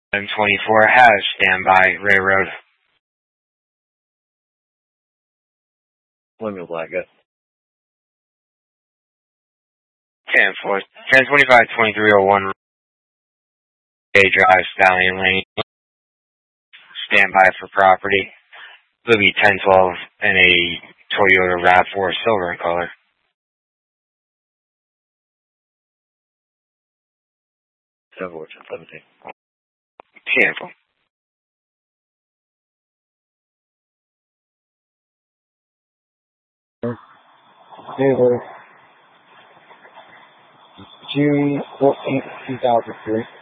M24 has standby railroad. William Black, good. 10-4, 1025-2301 A Drive, Stallion Lane. Standby for property. Will be 1012 and a Toyota RAV4 silver in color. Silver, 17. Beautiful. Taylor, June 14th, 2003.